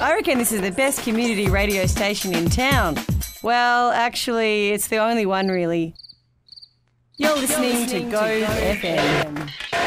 I reckon this is the best community radio station in town. Well, actually, it's the only one really. You're listening to Go FM.